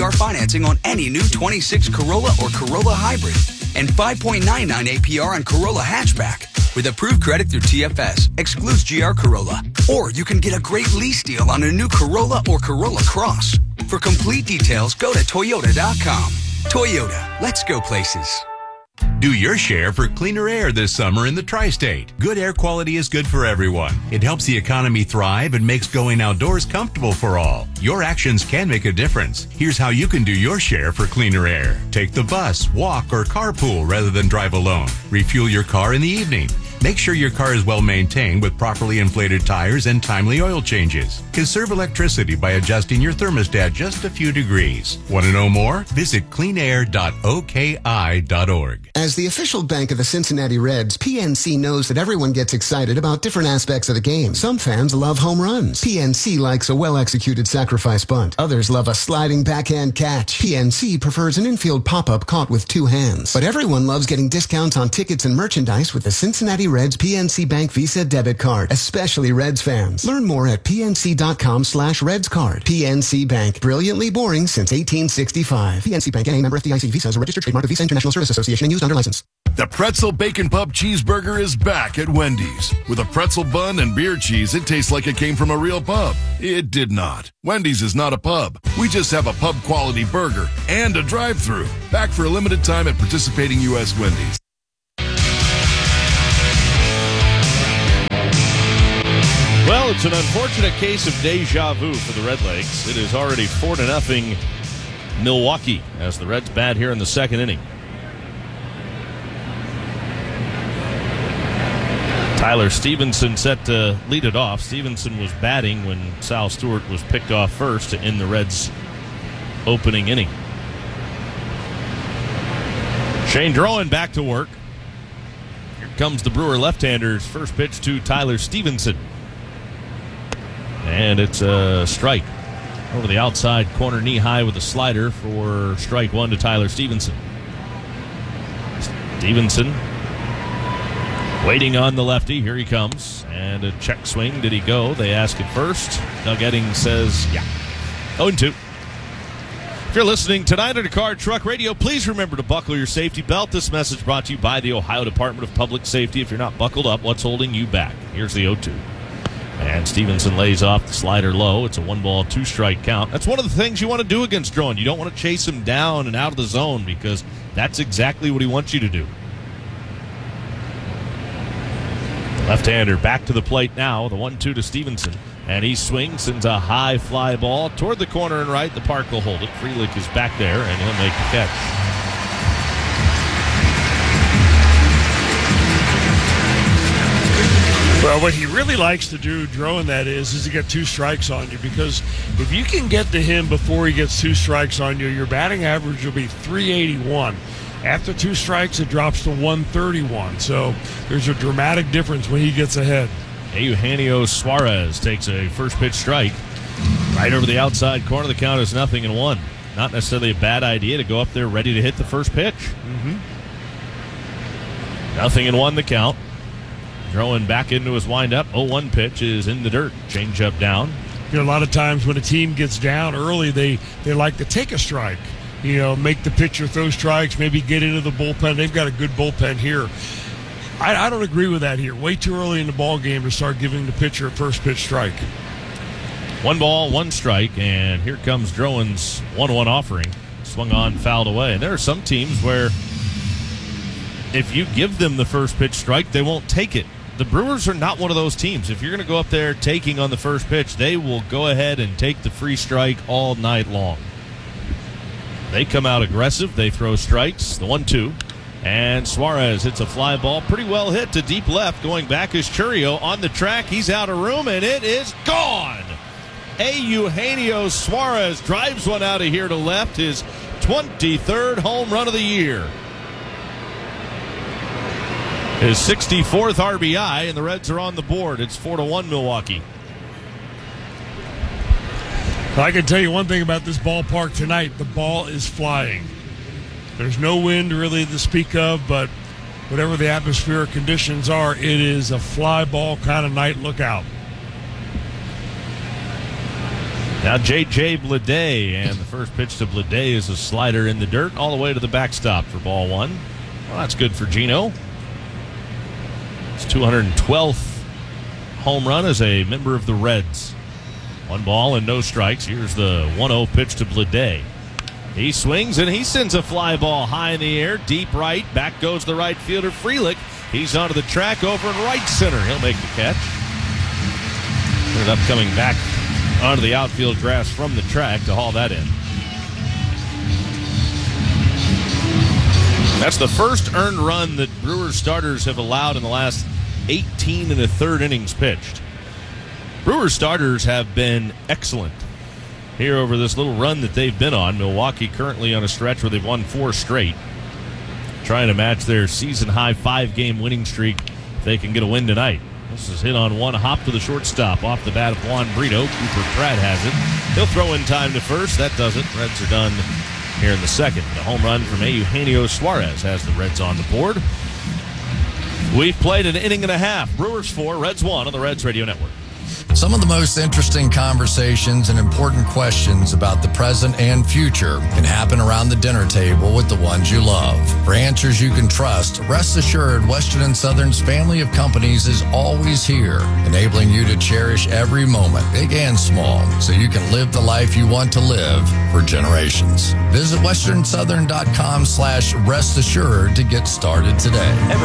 APR financing on any new 26 Corolla or Corolla Hybrid. And 5.99 APR on Corolla Hatchback. With approved credit through TFS, excludes GR Corolla. Or you can get a great lease deal on a new Corolla or Corolla Cross. For complete details, go to Toyota.com. Toyota, let's go places. Do your share for cleaner air this summer in the Tri-State. Good air quality is good for everyone. It helps the economy thrive and makes going outdoors comfortable for all. Your actions can make a difference. Here's how you can do your share for cleaner air. Take the bus, walk, or carpool rather than drive alone. Refuel your car in the evening. Make sure your car is well maintained with properly inflated tires and timely oil changes. Conserve electricity by adjusting your thermostat just a few degrees. Want to know more? Visit cleanair.oki.org. As the official bank of the Cincinnati Reds, PNC knows that everyone gets excited about different aspects of the game. Some fans love home runs. PNC likes a well-executed sacrifice bunt. Others love a sliding backhand catch. PNC prefers an infield pop-up caught with two hands. But everyone loves getting discounts on tickets and merchandise with the Cincinnati Reds PNC Bank Visa debit card, especially Reds fans. Learn more at pnc.com/RedsCard. PNC Bank, brilliantly boring since 1865. PNC Bank, NA, member FDIC. Visa is a registered trademark of Visa International Service Association and used under license. The Pretzel Bacon Pub Cheeseburger is back at Wendy's. With a pretzel bun and beer cheese, it tastes like it came from a real pub. It did not. Wendy's is not a pub. We just have a pub-quality burger and a drive-thru. Back for a limited time at participating U.S. Wendy's. Well, it's an unfortunate case of deja vu for the Redlegs. It is already 4-0 Milwaukee as the Reds bat here in the second inning. Tyler Stevenson set to lead it off. Stevenson was batting when Sal Stewart was picked off first to end the Reds' opening inning. Shane Drowan back to work. Here comes the Brewer left-hander's first pitch to Tyler Stevenson. And it's a strike. Over the outside corner, knee high with a slider for strike one to Tyler Stevenson. Stevenson waiting on the lefty. Here he comes. And a check swing. Did he go? They ask it first. Doug Edding says, yeah. 0-2. If you're listening tonight on Car Truck Radio, please remember to buckle your safety belt. This message brought to you by the Ohio Department of Public Safety. If you're not buckled up, what's holding you back? Here's the 0-2. And Stevenson lays off the slider low. It's a 1-ball, 2-strike count. That's one of the things you want to do against Drowan. You don't want to chase him down and out of the zone because that's exactly what he wants you to do. The left-hander back to the plate now. The 1-2 to Stevenson. And he swings, sends a high fly ball toward the corner and right. The park will hold it. Frelick is back there, and he'll make the catch. Well, what he really likes to do, Drowan, that is to get two strikes on you, because if you can get to him before he gets two strikes on you, your batting average will be 381. After two strikes, it drops to 131. So there's a dramatic difference when he gets ahead. Eugenio Suarez takes a first pitch strike right over the outside corner. The count is 0-1. Not necessarily a bad idea to go up there ready to hit the first pitch. 0-1 the count. Drowan back into his windup. 0-1 pitch is in the dirt. Change up down. You know, a lot of times when a team gets down early, they like to take a strike. You know, make the pitcher throw strikes, maybe get into the bullpen. They've got a good bullpen here. I don't agree with that here. Way too early in the ball game to start giving the pitcher a first pitch strike. 1-1 strike, and here comes Drowan's 1-1 offering. Swung on, fouled away. And there are some teams where if you give them the first pitch strike, they won't take it. The Brewers are not one of those teams. If you're going to go up there taking on the first pitch, they will go ahead and take the free strike all night long. They come out aggressive. They throw strikes. The 1-2. And Suarez hits a fly ball. Pretty well hit to deep left. Going back is Chourio on the track. He's out of room, and it is gone. Eugenio Suarez drives one out of here to left. His 23rd home run of the year. His 64th RBI, and the Reds are on the board. It's 4-1 Milwaukee. I can tell you one thing about this ballpark tonight. The ball is flying. There's no wind really to speak of, but whatever the atmospheric conditions are, it is a fly ball kind of night. Look out. Now J.J. Bleday, and the first pitch to Bleday is a slider in the dirt all the way to the backstop for ball one. Well, that's good for Gino. His 212th home run as a member of the Reds. 1 ball and no strikes. Here's the 1-0 pitch to Bleday. He swings and he sends a fly ball high in the air, deep right. Back goes the right fielder, Frelick. He's onto the track over in right center. He'll make the catch. Ended up coming back onto the outfield grass from the track to haul that in. That's the first earned run that Brewers starters have allowed in the last 18 1/3 innings pitched. Brewers starters have been excellent here over this little run that they've been on. Milwaukee currently on a stretch where they've won 4 straight, trying to match their season-high 5-game winning streak if they can get a win tonight. This is hit on one hop to the shortstop off the bat of Juan Brito. Cooper Pratt has it. He'll throw in time to first. That does it. Reds are done here in the second. The home run from Eugenio Suarez has the Reds on the board. We've played an inning and a half. Brewers 4, Reds 1 on the Reds Radio Network. Some of the most interesting conversations and important questions about the present and future can happen around the dinner table with the ones you love. For answers you can trust, rest assured Western and Southern's family of companies is always here, enabling you to cherish every moment, big and small, so you can live the life you want to live for generations. Visit westernsouthern.com/rest assured to get started today.